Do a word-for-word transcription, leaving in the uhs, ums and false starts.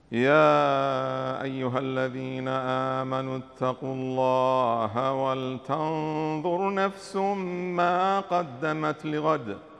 يا أيها الذين آمنوا اتقوا الله ولتنظر نفس ما قدمت لغد